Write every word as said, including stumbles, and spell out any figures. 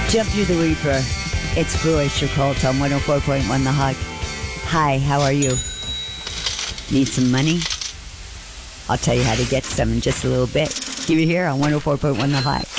Jump to the Reaper. It's Blue Oyster Cult on one oh four point one The Hog. Hi, how are you? Need some money? I'll tell you how to get some in just a little bit. Keep it here on one oh four point one The Hog.